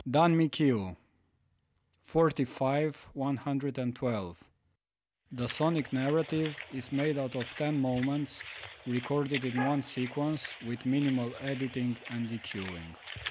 Dan Mikio, 45-112. The sonic narrative is made out of 10 moments recorded in one sequence with minimal editing and EQing.